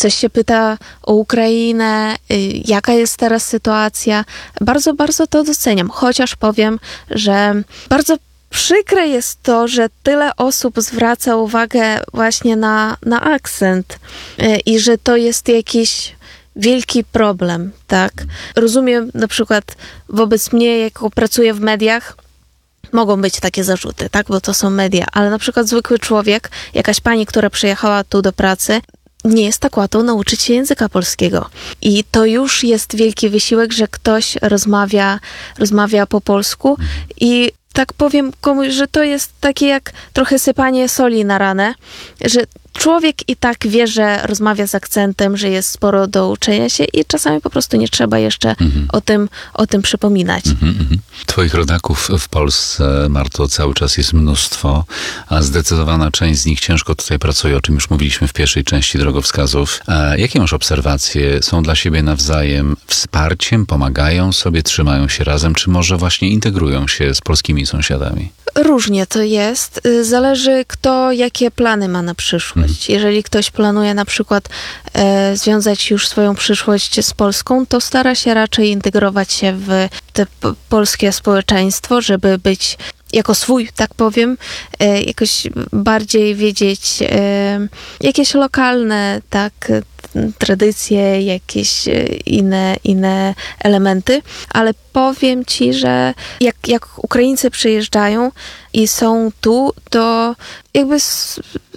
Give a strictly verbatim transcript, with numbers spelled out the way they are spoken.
coś się pyta o Ukrainę, y, jaka jest teraz sytuacja. Bardzo, bardzo to doceniam. Chociaż powiem, że bardzo przykre jest to, że tyle osób zwraca uwagę właśnie na, na akcent y, i że to jest jakiś wielki problem, tak? Rozumiem na przykład wobec mnie, jako pracuję w mediach, mogą być takie zarzuty, tak? Bo to są media, ale na przykład zwykły człowiek, jakaś pani, która przyjechała tu do pracy, nie jest tak łatwo nauczyć się języka polskiego. I to już jest wielki wysiłek, że ktoś rozmawia, rozmawia po polsku i tak powiem komuś, że to jest takie jak trochę sypanie soli na ranę, że człowiek i tak wie, że rozmawia z akcentem, że jest sporo do uczenia się i czasami po prostu nie trzeba jeszcze mhm. o tym, o tym przypominać. Mhm, mhm. Twoich rodaków w Polsce, Marto, cały czas jest mnóstwo, a zdecydowana część z nich ciężko tutaj pracuje, o czym już mówiliśmy w pierwszej części drogowskazów. A jakie masz obserwacje? Są dla siebie nawzajem wsparciem, pomagają sobie, trzymają się razem, czy może właśnie integrują się z polskimi sąsiadami? Różnie to jest. Zależy kto jakie plany ma na przyszłość. Mhm. Jeżeli ktoś planuje na przykład e, związać już swoją przyszłość z Polską, to stara się raczej integrować się w te p- polskie społeczeństwo, żeby być jako swój, tak powiem, e, jakoś bardziej wiedzieć e, jakieś lokalne, tak, tradycje, jakieś inne, inne elementy, ale powiem ci, że jak, jak Ukraińcy przyjeżdżają i są tu, to jakby